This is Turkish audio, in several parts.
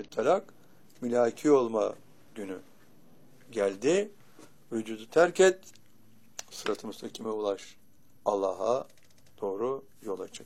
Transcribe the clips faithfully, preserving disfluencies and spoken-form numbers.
Yevmit talak, mülaki olma günü geldi. Vücudu terk et, sırat-ı müstakime ulaş. Allah'a doğru yola çık.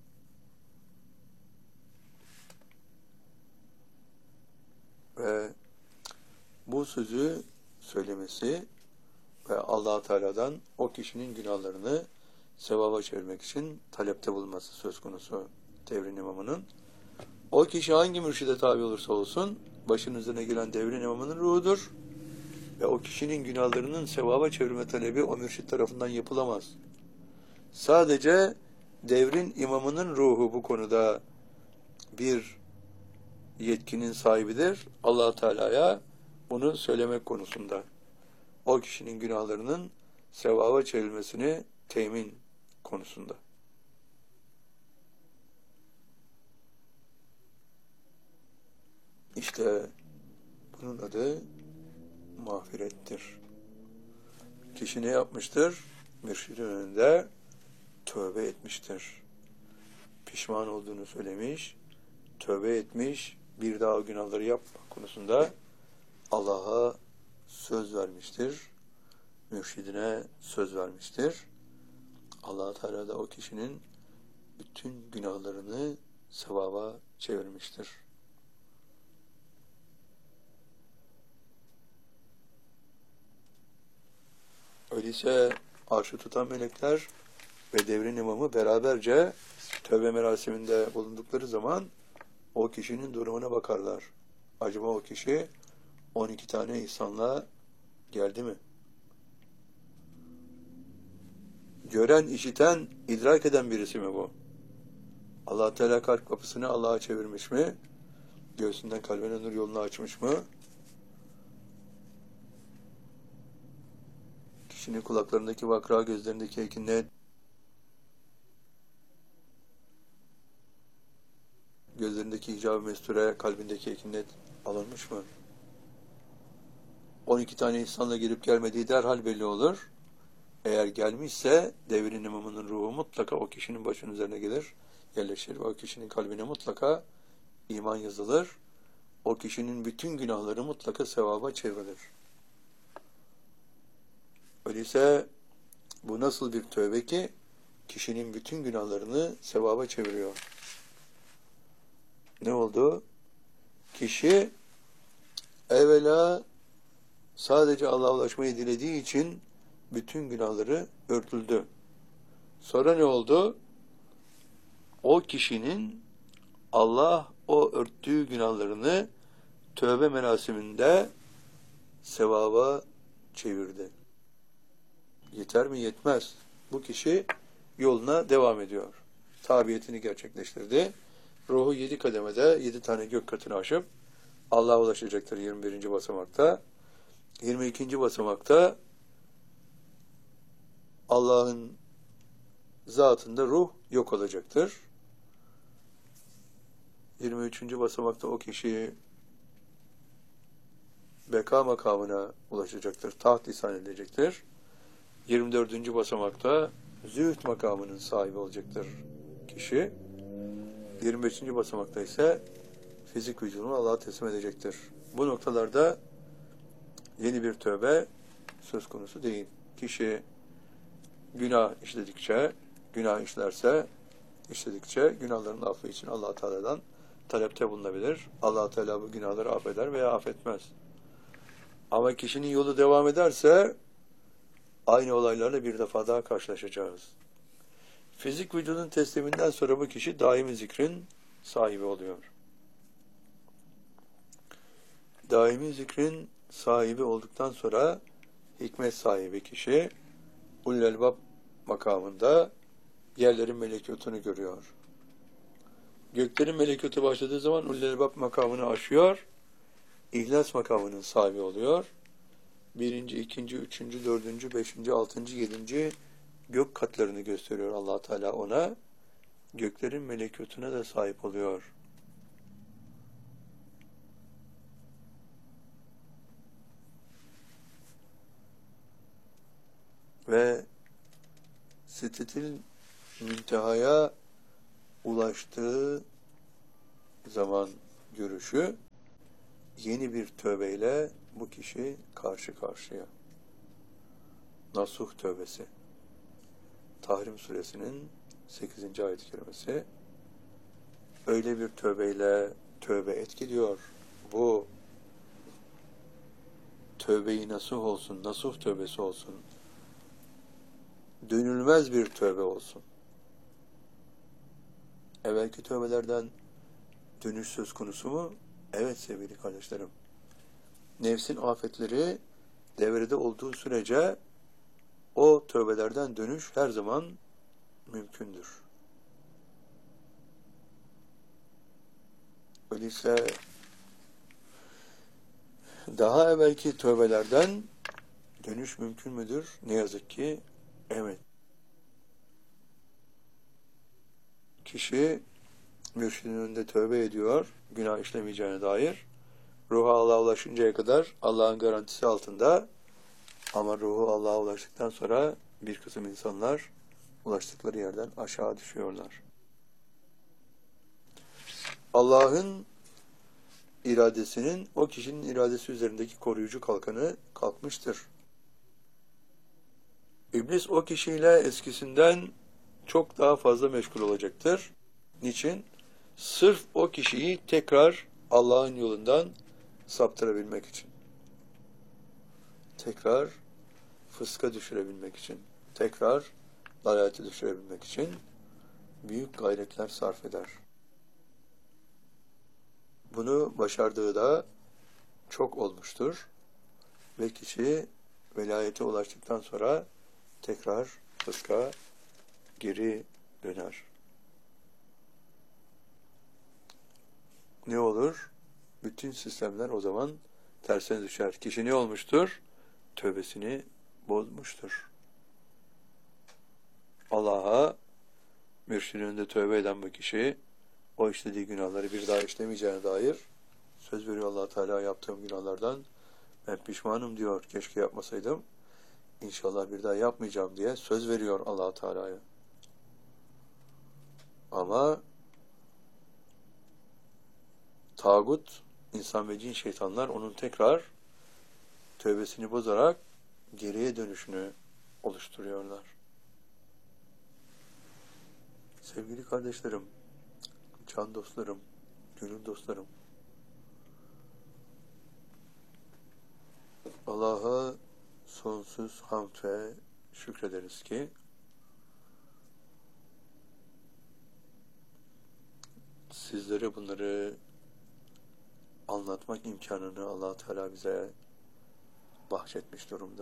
Ve bu sözü söylemesi ve Allah Teala'dan o kişinin günahlarını sevaba çevirmek için talepte bulunması söz konusu devrin imamının. O kişi hangi mürşide tabi olursa olsun başının üzerine gelen devrin imamının ruhudur ve o kişinin günahlarının sevaba çevirme talebi o mürşit tarafından yapılamaz. Sadece devrin imamının ruhu bu konuda bir yetkinin sahibidir. Allah Teala'ya bunu söylemek konusunda. O kişinin günahlarının sevaba çevrilmesini temin konusunda. İşte bunun adı mağfirettir. Kişi ne yapmıştır? Mürşidin önünde tövbe etmiştir. Pişman olduğunu söylemiş, tövbe etmiş, bir daha o günahları yapmak konusunda Allah'a söz vermiştir. Mürşidine söz vermiştir. Allah Teala da o kişinin bütün günahlarını sevaba çevirmiştir. Öyleyse arşı tutan melekler ve devrin imamı beraberce tövbe merasiminde bulundukları zaman o kişinin durumuna bakarlar. Acaba o kişi on iki tane ihsanla geldi mi? Gören, işiten, idrak eden birisi mi bu? Allah Teala kalp kapısını Allah'a çevirmiş mi? Göğsünden kalbine nur yolunu açmış mı? Kişinin kulaklarındaki vakra, gözlerindeki ekinlet, gözlerindeki hicab-ı mesture, kalbindeki ekinlet alınmış mı? on iki tane ihsanla gelip gelmediği derhal belli olur. Eğer gelmişse devrin imamının ruhu mutlaka o kişinin başının üzerine gelir, yerleşir ve o kişinin kalbine mutlaka iman yazılır. O kişinin bütün günahları mutlaka sevaba çevrilir. Öyleyse bu nasıl bir tövbe ki kişinin bütün günahlarını sevaba çeviriyor? Ne oldu? Kişi evvela sadece Allah'a ulaşmayı dilediği için bütün günahları örtüldü. Sonra ne oldu? O kişinin Allah o örttüğü günahlarını tövbe merasiminde sevaba çevirdi. Yeter mi? Yetmez. Bu kişi yoluna devam ediyor. Tabiyetini gerçekleştirdi. Ruhu yedi kademede, yedi tane gök katını aşıp Allah'a ulaşacaktır yirmi birinci basamakta. yirmi ikinci basamakta Allah'ın zatında ruh yok olacaktır. yirmi üçüncü basamakta o kişi beka makamına ulaşacaktır. Taht ihsan edecektir. yirmi dördüncü basamakta zühd makamının sahibi olacaktır kişi. yirmi beşinci basamakta ise fizik vücudunu Allah'a teslim edecektir. Bu noktalarda yeni bir tövbe söz konusu değil. Kişi günah işledikçe, günah işlerse, işledikçe günahların affı için Allah Teala'dan talepte bulunabilir. Allah Teala bu günahları affeder veya affetmez. Ama kişinin yolu devam ederse aynı olaylarla bir defa daha karşılaşacağız. Fizik vücudun tesliminden sonra bu kişi daimi zikrin sahibi oluyor. Daimi zikrin sahibi olduktan sonra hikmet sahibi kişi ulul elbab makamında yerlerin melekutunu görüyor. Göklerin melekutu başladığı zaman ulul elbab makamını aşıyor, İhlas makamının sahibi oluyor. Birinci, ikinci, üçüncü, dördüncü, beşinci, altıncı, yedinci gök katlarını gösteriyor Allah Teala ona. Göklerin melekutuna da sahip oluyor. Ve Sidratil Münteha'ya ulaştığı zaman görüşü yeni bir tövbeyle bu kişi karşı karşıya. Nasuh tövbesi. Tahrim suresinin sekizinci ayet-i kerimesi. Öyle bir tövbeyle tövbe etkiliyor. Bu tövbeyi nasuh olsun, nasuh tövbesi olsun. Dönülmez bir tövbe olsun. Evvelki tövbelerden dönüş söz konusu mu? Evet sevgili kardeşlerim. Nefsin afetleri devrede olduğu sürece o tövbelerden dönüş her zaman mümkündür. Öyleyse daha evvelki tövbelerden dönüş mümkün müdür? Ne yazık ki evet. Kişi mürşidin önünde tövbe ediyor, günah işlemeyeceğine dair. Ruhu Allah'a ulaşıncaya kadar Allah'ın garantisi altında, ama ruhu Allah'a ulaştıktan sonra bir kısım insanlar ulaştıkları yerden aşağı düşüyorlar. Allah'ın iradesinin o kişinin iradesi üzerindeki koruyucu kalkanı kalkmıştır. İblis o kişiyle eskisinden çok daha fazla meşgul olacaktır. Niçin? Sırf o kişiyi tekrar Allah'ın yolundan saptırabilmek için. Tekrar fıska düşürebilmek için. Tekrar dalalete düşürebilmek için büyük gayretler sarf eder. Bunu başardığı da çok olmuştur. Ve kişi velayete ulaştıktan sonra tekrar fıska geri döner. Ne olur? Bütün sistemler o zaman tersine düşer. Kişi ne olmuştur? Tövbesini bozmuştur. Allah'a mürşidin önünde tövbe eden bu kişi o işlediği günahları bir daha işlemeyeceğine dair söz veriyor Allah Teala. Yaptığım günahlardan ben pişmanım diyor. Keşke yapmasaydım. İnşallah bir daha yapmayacağım diye söz veriyor Allah Teala'ya. Ama tağut, insan ve cin şeytanlar onun tekrar tövbesini bozarak geriye dönüşünü oluşturuyorlar. Sevgili kardeşlerim, can dostlarım, gönül dostlarım, Allah'a sonsuz hamd ve şükrederiz ki sizlere bunları anlatmak imkanını Allah Teala bize bahşetmiş durumda.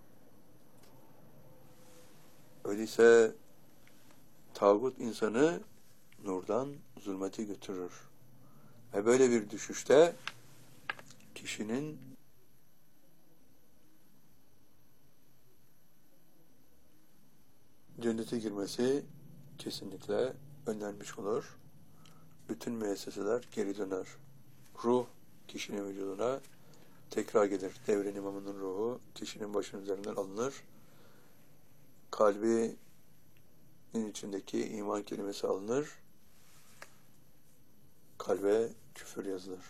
Öyleyse tağut insanı nurdan zulmete götürür. Ve böyle bir düşüşte kişinin cennete girmesi kesinlikle önlenmiş olur. Bütün müesseseler geri döner. Ruh kişinin vücuduna tekrar gelir. Devrin imamının ruhu kişinin başının üzerinden alınır. Kalbinin içindeki iman kelimesi alınır. Kalbe küfür yazılır.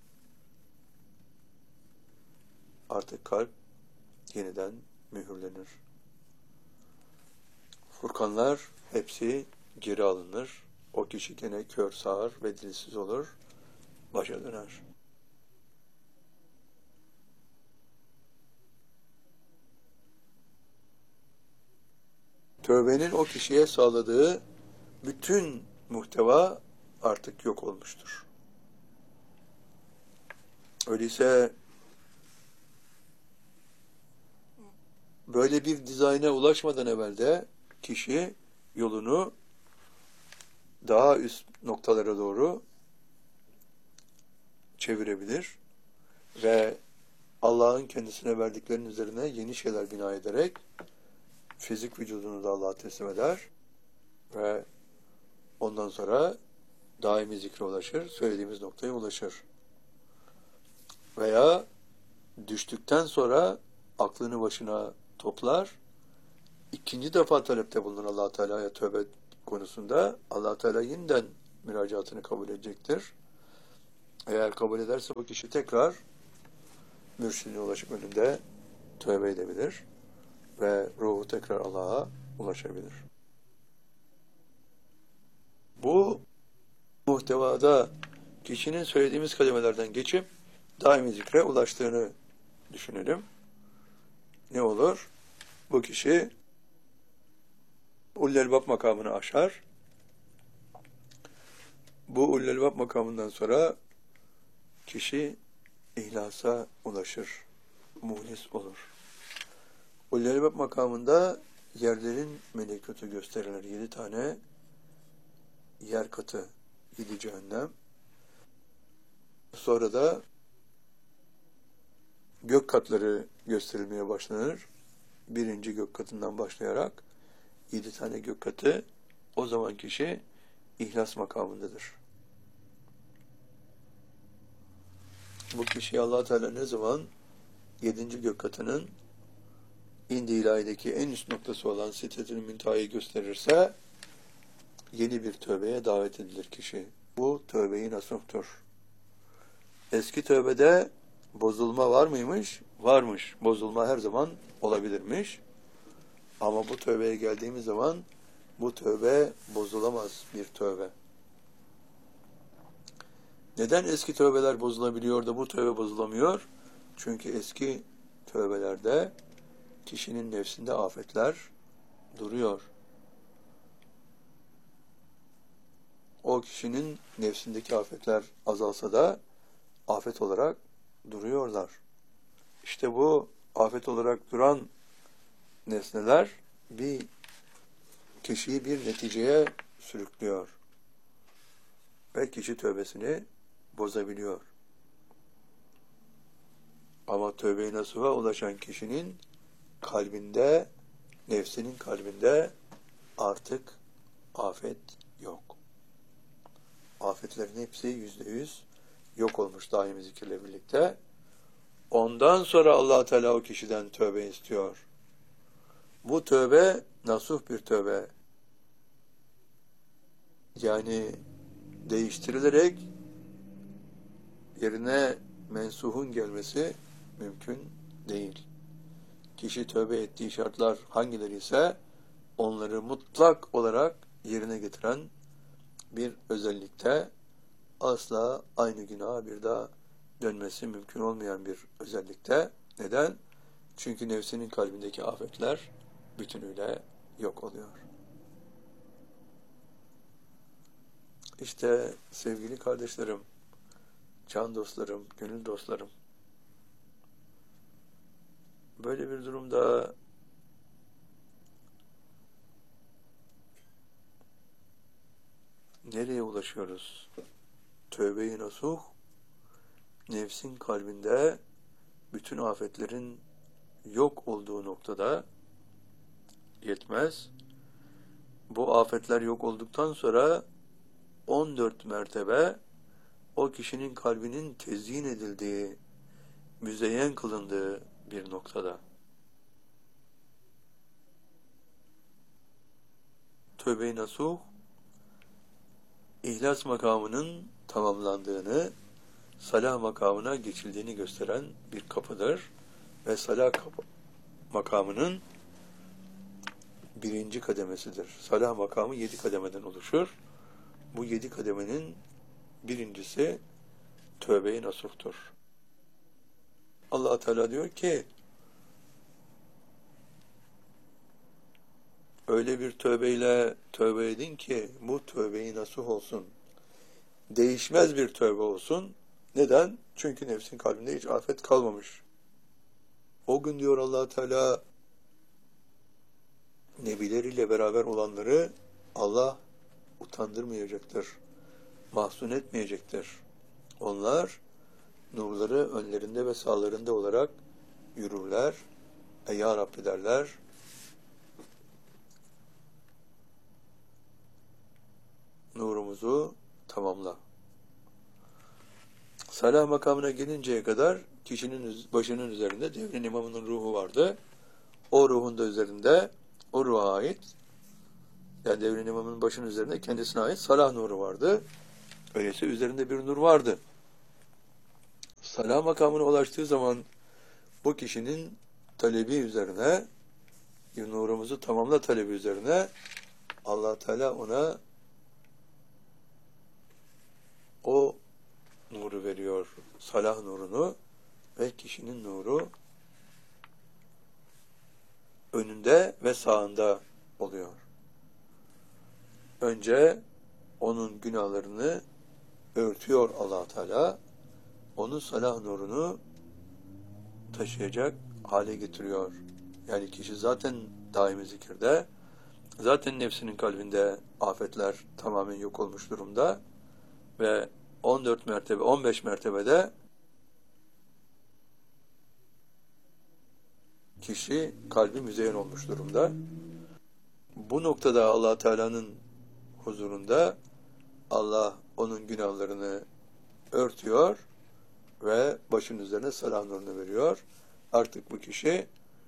Artık kalp yeniden mühürlenir. Furkanlar hepsi geri alınır. O kişi gene kör, sağır ve dilsiz olur. Başa döner. Tövbenin o kişiye sağladığı bütün muhteva artık yok olmuştur. Öyleyse böyle bir dizayna ulaşmadan evvel de kişi yolunu daha üst noktalara doğru çevirebilir ve Allah'ın kendisine verdiklerinin üzerine yeni şeyler bina ederek fizik vücudunu da Allah'a teslim eder ve ondan sonra daimi zikre ulaşır, söylediğimiz noktaya ulaşır. Veya düştükten sonra aklını başına toplar, ikinci defa talepte bulunur Allah Teala'ya tövbe konusunda. Allah Teala yeniden müracaatını kabul edecektir. Eğer kabul ederse bu kişi tekrar mürşidine ulaşıp önünde tövbe edebilir ve ruhu tekrar Allah'a ulaşabilir. Bu muhtevada kişinin söylediğimiz kelimelerden geçip daimi zikre ulaştığını düşünelim. Ne olur? Bu kişi Ulul Elbab makamını aşar. Bu Ulul Elbab makamından sonra kişi ihlasa ulaşır. Muhlis olur. Ulul Elbab makamında yerlerin melekutu gösterilir. Yedi tane yer katı, yedi cehennem. Sonra da gök katları gösterilmeye başlanır. Birinci gök katından başlayarak yedi tane gök katı, o zaman kişi ihlas makamındadır. Bu kişiye Allah Teala ne zaman yedinci gök katının indi ilahideki en üst noktası olan Sidretül Münteha'yı gösterirse yeni bir tövbeye davet edilir kişi. Bu tövbe-i nasuhtur. Eski tövbede bozulma var mıymış? Varmış. Bozulma her zaman olabilirmiş. Ama bu tövbeye geldiğimiz zaman bu tövbe bozulamaz bir tövbe. Neden eski tövbeler bozulabiliyor da bu tövbe bozulamıyor? Çünkü eski tövbelerde kişinin nefsinde afetler duruyor. O kişinin nefsindeki afetler azalsa da afet olarak duruyorlar. İşte bu afet olarak duran nesneler bir kişiyi bir neticeye sürüklüyor. Ve kişi tövbesini bozabiliyor. Ama tövbe-i nasuha ulaşan kişinin kalbinde, nefsinin kalbinde artık afet yok. Afetlerin hepsi yüzde yüz yok olmuş daimi zikirle birlikte. Ondan sonra Allah Teala o kişiden tövbe istiyor. Bu tövbe nasuh bir tövbe. Yani değiştirilerek yerine mensuhun gelmesi mümkün değil. Kişi tövbe ettiği şartlar hangileri ise onları mutlak olarak yerine getiren bir özellikte, asla aynı günaha bir daha dönmesi mümkün olmayan bir özellikte. Neden? Çünkü nefsinin kalbindeki afetler bütünüyle yok oluyor. İşte sevgili kardeşlerim, can dostlarım, gönül dostlarım, böyle bir durumda nereye ulaşıyoruz? Tövbe-i nasuh, nefsin kalbinde bütün afetlerin yok olduğu noktada yetmez. Bu afetler yok olduktan sonra on dört mertebe o kişinin kalbinin tezyin edildiği, müzeyyen kılındığı bir noktada. Tövbe-i nasuh, İhlas makamının tamamlandığını, salah makamına geçildiğini gösteren bir kapıdır. Ve salah kapı, makamının birinci kademesidir. Salah makamı yedi kademeden oluşur. Bu yedi kademenin birincisi tövbe-i nasuhtur. Allah Teala diyor ki, öyle bir tövbeyle tövbe edin ki bu tövbe-i nasuh olsun. Değişmez bir tövbe olsun. Neden? Çünkü nefsin kalbinde hiç afet kalmamış. O gün diyor Allah Teala, nebileriyle beraber olanları Allah utandırmayacaktır, mahzun etmeyecektir. Onlar nurları önlerinde ve sağlarında olarak yürürler. Ey ya Rabbi derler, nurumuzu tamamla. Salah makamına gelinceye kadar kişinin başının üzerinde devrin imamının ruhu vardı. O ruhun da üzerinde o ruha ait, yani devrin imamının başının üzerinde kendisine ait salah nuru vardı. Öyleyse üzerinde bir nur vardı. salah makamına ulaştığı zaman bu kişinin talebi üzerine, nurumuzu tamamla talebi üzerine Allah Teala ona o nuru veriyor. Salah nurunu ve kişinin nuru önünde ve sağında oluyor. Önce onun günahlarını örtüyor Allah Teala. Onun salah nurunu taşıyacak hale getiriyor. Yani kişi zaten daimi zikirde, zaten nefsinin kalbinde afetler tamamen yok olmuş durumda ve on dört mertebe, on beş mertebede kişi kalbi müzeyyen olmuş durumda. Bu noktada Allah Teala'nın huzurunda Allah onun günahlarını örtüyor ve başın üzerine salah nurunu veriyor. Artık bu kişi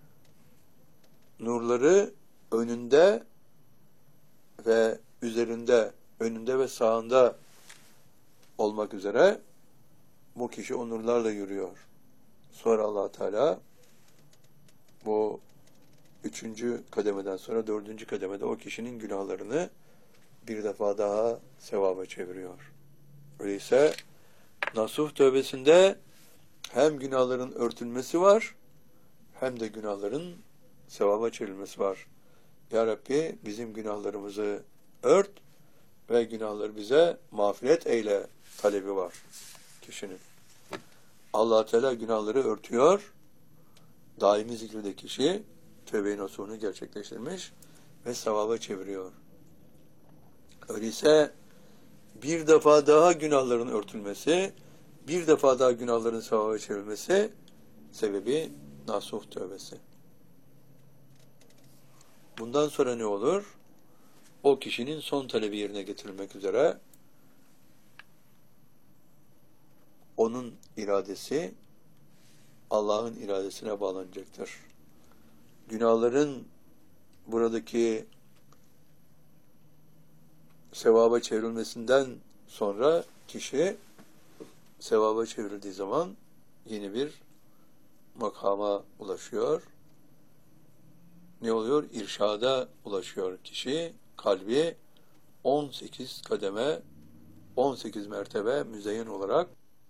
nurları önünde ve üzerinde, önünde ve sağında olmak üzere bu kişi o nurlarla yürüyor. Sonra Allah Teala bu üçüncü kademeden sonra dördüncü kademede o kişinin günahlarını bir defa daha sevaba çeviriyor. Öyleyse nasuh tövbesinde hem günahların örtülmesi var, hem de günahların sevaba çevrilmesi var. Ya Rabbi bizim günahlarımızı ört ve günahları bize mağfiret eyle talebi var kişinin. Allah Teala günahları örtüyor. Daimi zikirde kişi tövbe-i nasuhunu gerçekleştirmiş ve sevaba çeviriyor. Öyleyse bir defa daha günahların örtülmesi, bir defa daha günahların sevaba çevrilmesi sebebi nasuh tövbesi. Bundan sonra ne olur? O kişinin son talebi yerine getirilmek üzere onun iradesi Allah'ın iradesine bağlanacaktır. Günahların buradaki sevaba çevrilmesinden sonra kişi sevaba çevrildiği zaman yeni bir makama ulaşıyor. Ne oluyor? İrşada ulaşıyor kişi. Kalbi on sekiz kademe, on sekiz mertebe müzeyyen olarak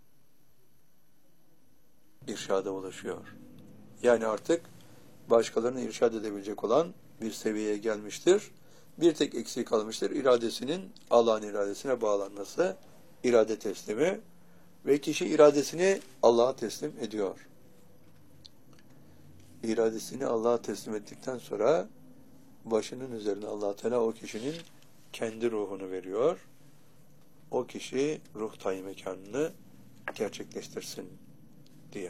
irşada ulaşıyor. Yani artık başkalarını irşad edebilecek olan bir seviyeye gelmiştir. Bir tek eksiği kalmıştır. İradesinin Allah'ın iradesine bağlanması, irade teslimi ve kişi iradesini Allah'a teslim ediyor. İradesini Allah'a teslim ettikten sonra başının üzerine Allah Teala o kişinin kendi ruhunu veriyor. O kişi ruh tayin mekanını gerçekleştirsin diye.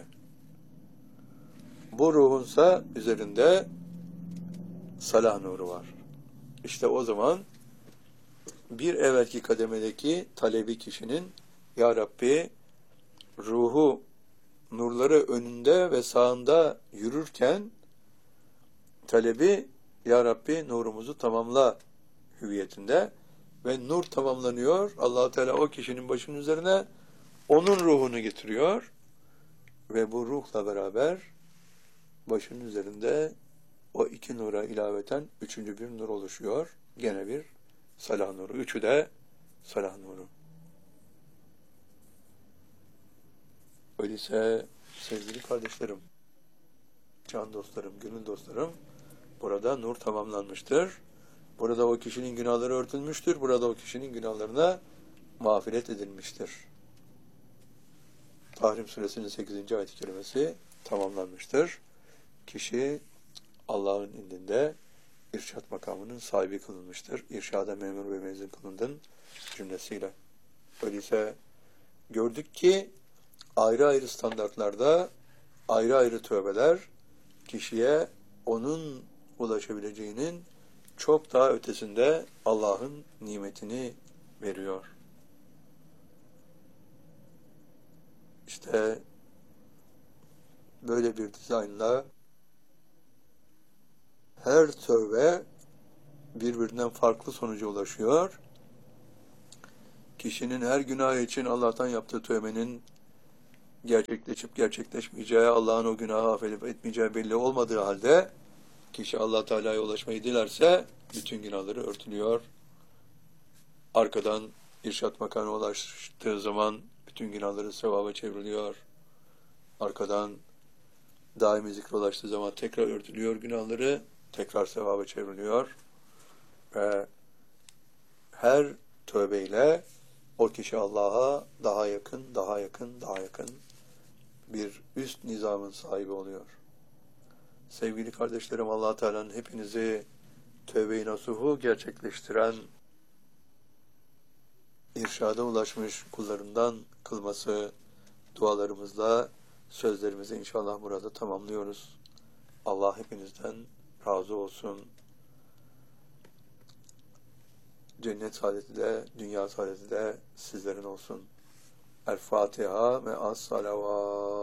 Bu ruhunsa üzerinde salah nuru var. İşte o zaman bir evvelki kademedeki talebi kişinin Ya Rabbi ruhu nurları önünde ve sağında yürürken talebi Ya Rabbi nurumuzu tamamla hüviyetinde ve nur tamamlanıyor. Allah Teala o kişinin başının üzerine onun ruhunu getiriyor ve bu ruhla beraber başının üzerinde o iki nura ilaveten üçüncü bir nur oluşuyor. Gene bir salah nuru. Üçü de salah nuru. Öyleyse sevgili kardeşlerim, can dostlarım, gönül dostlarım, burada nur tamamlanmıştır. Burada o kişinin günahları örtülmüştür. Burada o kişinin günahlarına mağfiret edilmiştir. Tahrim Suresinin sekizinci ayet-i kerimesi tamamlanmıştır. Kişi Allah'ın indinde irşad makamının sahibi kılınmıştır. İrşada memur ve mezun kılındın cümlesiyle. Öyleyse gördük ki ayrı ayrı standartlarda ayrı ayrı tövbeler kişiye onun ulaşabileceğinin çok daha ötesinde Allah'ın nimetini veriyor. İşte böyle bir dizaynla her tövbe birbirinden farklı sonuca ulaşıyor. Kişinin her günah için Allah'tan yaptığı tövbenin gerçekleşip gerçekleşmeyeceği, Allah'ın o günahı affedip etmeyeceği belli olmadığı halde kişi Allah Teala'ya ulaşmayı dilerse bütün günahları örtülüyor. Arkadan irşat makamına ulaştığı zaman bütün günahları sevaba çevriliyor. Arkadan daimi zikre ulaştığı zaman tekrar örtülüyor günahları, tekrar sevaba çevriliyor. Ve her tövbeyle o kişi Allah'a daha yakın, daha yakın, daha yakın bir üst nizamın sahibi oluyor. Sevgili kardeşlerim, Allah Teala'nın hepinizi tövbe-i nasuhu gerçekleştiren, irşada ulaşmış kullarından kılması dualarımızla sözlerimizi inşallah burada tamamlıyoruz. Allah hepinizden razı olsun. Cennet saadeti de, dünya saadeti de sizlerin olsun. El Fatiha ve as-salavat.